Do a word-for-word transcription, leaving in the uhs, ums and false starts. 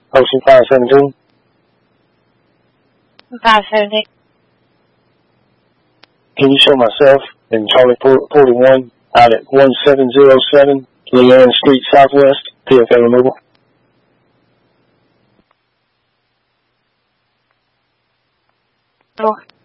Ocean five seventeen. five seventeen. Can you show myself and Charlie forty-one out at one seven zero seven Leanne Street Southwest, P F A removal? Oh.